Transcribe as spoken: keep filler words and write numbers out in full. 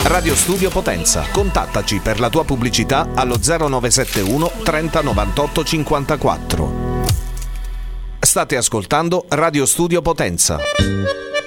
Radio Studio Potenza. Contattaci per la tua pubblicità allo zero nove sette uno trenta novantotto cinquantaquattro. State ascoltando Radio Studio Potenza.